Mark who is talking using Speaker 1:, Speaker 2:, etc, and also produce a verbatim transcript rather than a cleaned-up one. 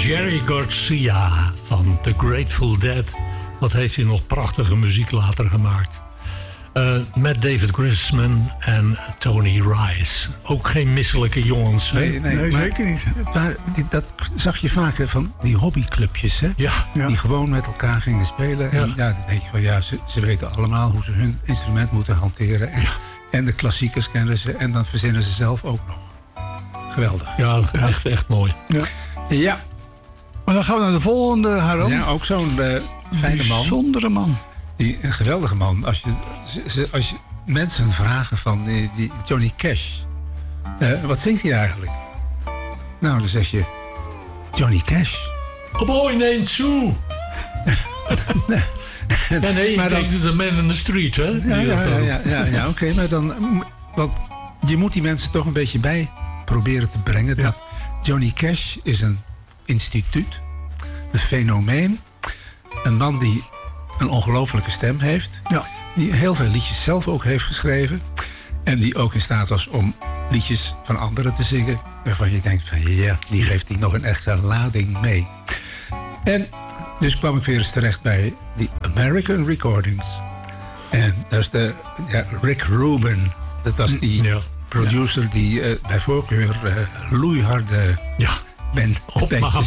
Speaker 1: Jerry Garcia van The Grateful Dead. Wat heeft hij nog prachtige muziek later gemaakt. Uh, met David Grisman en Tony Rice. Ook geen misselijke jongens. Hè?
Speaker 2: Nee, nee,
Speaker 3: nee
Speaker 2: maar,
Speaker 3: zeker niet.
Speaker 2: Maar die, dat zag je vaker van die hobbyclubjes. Hè?
Speaker 1: Ja.
Speaker 3: Ja.
Speaker 2: Die gewoon met elkaar gingen spelen.
Speaker 1: Ja.
Speaker 2: En ja, dan denk je van ja, ze, ze weten allemaal hoe ze hun instrument moeten hanteren. En,
Speaker 1: Ja.
Speaker 2: en de klassiekers kennen ze. En dan verzinnen ze zelf ook nog. Geweldig.
Speaker 1: Ja, echt, echt mooi.
Speaker 3: Ja.
Speaker 2: Ja,
Speaker 3: Maar dan gaan we naar de volgende, Harold.
Speaker 2: ja ook zo'n uh, fijne man.
Speaker 3: Bijzondere man.
Speaker 2: Die, een geweldige man. Als je, ze- als je mensen vragen van die, die Johnny Cash. Uh, wat zingt hij eigenlijk? Nou, dan zeg je Johnny Cash.
Speaker 1: A boy named Sue. Ja, nee,
Speaker 2: Maar
Speaker 1: ik
Speaker 2: dan-
Speaker 1: denk de man in the street, hè?
Speaker 2: Ja,
Speaker 1: Die
Speaker 2: ja,
Speaker 1: dat,
Speaker 2: ja,
Speaker 1: uh,
Speaker 2: ja, ja, ja oké. maar dan... Want je moet die mensen toch een beetje bij proberen te brengen.
Speaker 3: Ja.
Speaker 2: Dat Johnny Cash is een instituut. Een fenomeen. Een man die een ongelofelijke stem heeft.
Speaker 3: Ja.
Speaker 2: Die heel veel liedjes zelf ook heeft geschreven. En die ook in staat was om liedjes van anderen te zingen. Waarvan je denkt van ja, die geeft hij nog een extra lading mee. En dus kwam ik weer eens terecht bij die American Recordings. En dat is de ja, Rick Rubin. Dat was die
Speaker 1: Ja.
Speaker 2: producer die uh, bij voorkeur uh, loeiharde
Speaker 1: ja.
Speaker 2: band,
Speaker 1: Opnames